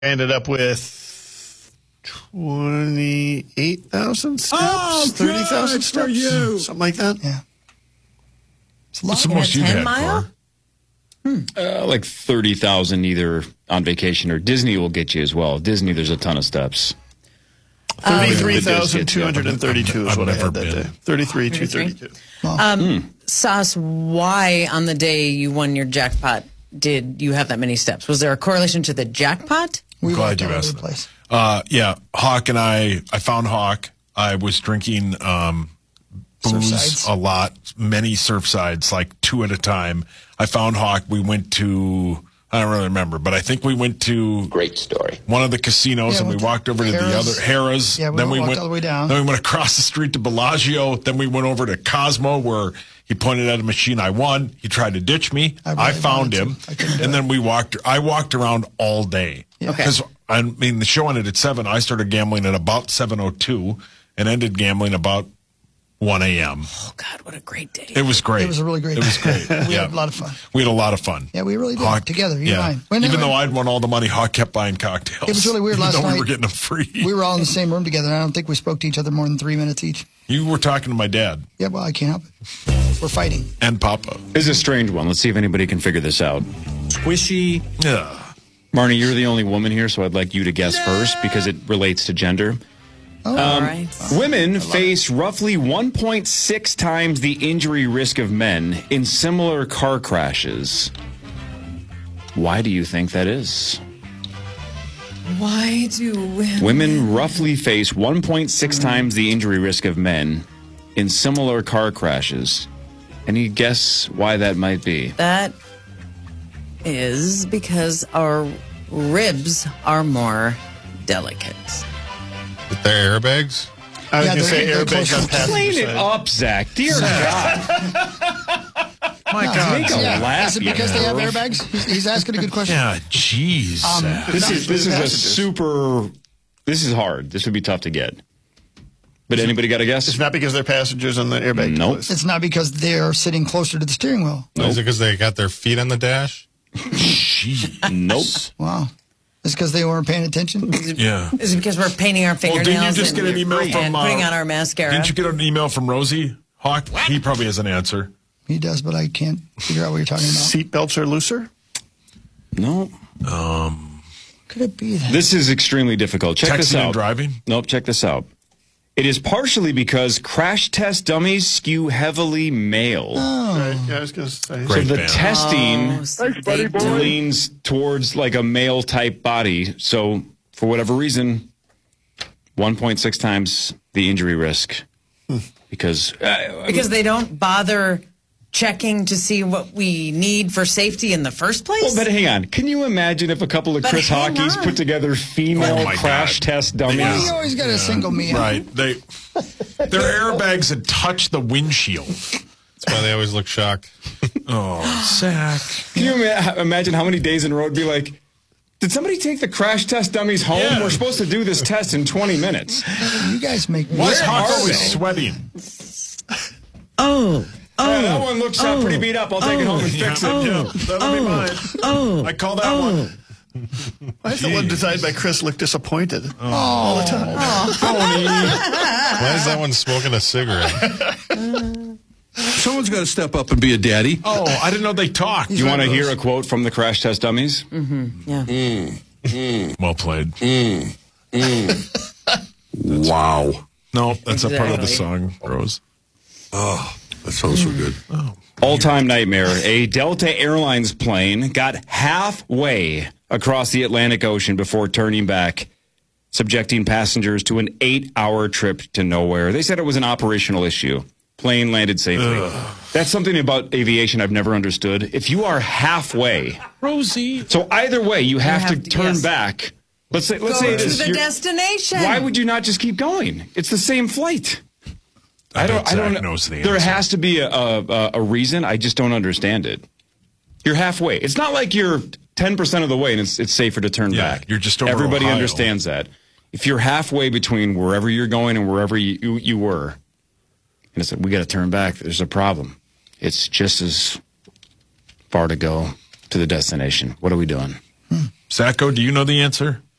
ended up with 28,000 steps, Oh, 30,000 steps, for you. something like that. Yeah. It's a lot. What's the most you've 10 had, mile? Cora? Like 30,000 either on vacation or Disney will get you as well. Disney, there's a ton of steps. 33,232 is I've what I never had that been. day. 33,232. Sauce, why on the day you won your jackpot did you have that many steps? Was there a correlation to the jackpot? We Glad walked you all over asked the that. place. Yeah, Hawk and I found Hawk. I was drinking booze Surfsides. a lot, many Surfsides, like 2 at a time. I found Hawk. We went to, I don't really remember, but I think we went to Great story. one of the casinos, Yeah, and we went to walked over to the Harrah's. other Harrah's. Yeah, we walked all the way down. Then we went across the street to Bellagio. Then we went over to Cosmo, where he pointed at a machine. I won. He tried to ditch me. I really I found wanted him, to. I couldn't do and it. then I walked around all day. Yeah. Okay. Because I mean, the show ended at 7. I started gambling at about 7:02, and ended gambling about 1 a.m. Oh, God, what a great day. It was great. It was a really great It was day. great. We Yeah. had a lot of fun. We had a lot of fun. Yeah, we really did. Hawk, Together, you and I. Even though I'd won all the money, Hawk kept buying cocktails. It was really weird Even last though night. we were getting them free. We were all in the same room together, and I don't think we spoke to each other more than 3 minutes each. You were talking to my dad Yeah, well, I can't help it. We're fighting. and Papa. This is a strange one. Let's see if anybody can figure this out. Squishy. Yeah. Marnie, you're the only woman here, so I'd like you to guess first because it relates to gender. All right. Women face roughly 1.6 times the injury risk of men in similar car crashes. Why do you think that is? Why do Women roughly face 1.6 times the injury risk of men in similar car crashes. Any guess why that might be? That is because our ribs are more delicate. With their airbags? I was Yeah, going to say they're airbags close on to- passenger Clean it side. up, Zach. Dear God. My God. Make a laugh, Is it because they have you know. airbags? He's asking a good question. Yeah, jeez. This is a Passengers. super. This is hard. This would be tough to get. But anybody got a guess? It's not because they're passengers on the airbag. Nope. list. It's not because they're sitting closer to the steering wheel. Is it because they got their feet on the dash? Nope. Wow. It's because they weren't paying attention. Yeah. Is it because we're painting our Well, fingernails didn't you just and, get an email and from putting on our mascara? Didn't you get an email from Rosie Hawk? He probably has an answer. He does, but I can't figure out what you're talking about. Seat belts are looser. No. Could it be that? This is extremely difficult. Check this Texting out. and driving? Nope. Check this out. It is partially because crash test dummies skew heavily male. Right. Yeah, I was going to say. So Great the band. testing They do. leans towards like a male type body. So for whatever reason, 1.6 times the injury risk. Because Because they don't bother checking to see what we need for safety in the first place? Well, but hang on. Can you imagine if a couple of But Chris hang Hockeys on. put together female Oh, my crash God. test dummies? Yeah. You always got to single me out. Right. Their airbags had touched the windshield. That's why they always look shocked. Oh, Zach. Can you imagine how many days in a row it'd be like, did somebody take the crash test dummies home? Yeah. We're supposed to do this test in 20 minutes. You guys make me. Why is Where Hawk are always they? sweating? Yeah, that one looks pretty beat up. I'll take it home and fix it. Yeah, that'll be mine. I call that one. Why does the one designed by Chris look disappointed all the time? Why is that one smoking a cigarette? Someone's got to step up and be a daddy. Oh, I didn't know they talked. You want to hear a quote from the crash test dummies? Yeah. Well played. Wow. No, that's a part of the Exactly. song, Rose. Oh, that sounds so good. All-time nightmare. A Delta Airlines plane got halfway across the Atlantic Ocean before turning back, subjecting passengers to an 8-hour trip to nowhere. They said it was an operational issue. Plane landed safely. That's something about aviation I've never understood. If you are halfway, Rosie. so either way, you have to have to- turn yes. back. Let's say Go it to is. the you're- destination. Why would you not just keep going? It's the same flight. I don't Zach knows the There answer. has to be a reason. I just don't understand it. You're halfway. It's not like you're 10% of the way and it's safer to turn Yeah, back. you're just over Everybody Ohio. understands that. If you're halfway between wherever you're going and wherever you were, and it's like, we got to turn back, there's a problem. It's just as far to go to the destination. What are we doing? Zacho, do you know the answer?